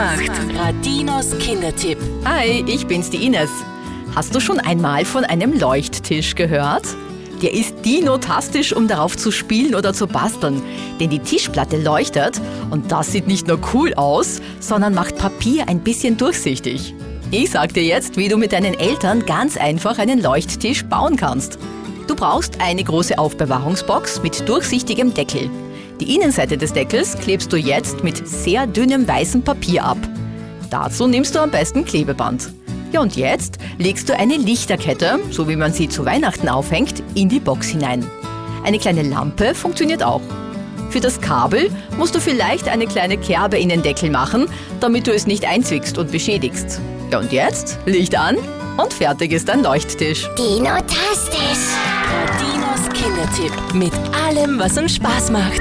macht. Radinos Kindertipp. Hi, ich bin's, die Ines. Hast du schon einmal von einem Leuchttisch gehört? Der ist dinotastisch, um darauf zu spielen oder zu basteln. Denn die Tischplatte leuchtet und das sieht nicht nur cool aus, sondern macht Papier ein bisschen durchsichtig. Ich sag dir jetzt, wie du mit deinen Eltern ganz einfach einen Leuchttisch bauen kannst. Du brauchst eine große Aufbewahrungsbox mit durchsichtigem Deckel. Die Innenseite des Deckels klebst du jetzt mit sehr dünnem weißem Papier ab. Dazu nimmst du am besten Klebeband. Ja, und jetzt legst du eine Lichterkette, so wie man sie zu Weihnachten aufhängt, in die Box hinein. Eine kleine Lampe funktioniert auch. Für das Kabel musst du vielleicht eine kleine Kerbe in den Deckel machen, damit du es nicht einzwickst und beschädigst. Ja, und jetzt Licht an und fertig ist dein Leuchttisch. Dinotastisch. Radinos Kindertipp. Mit allem, was uns Spaß macht.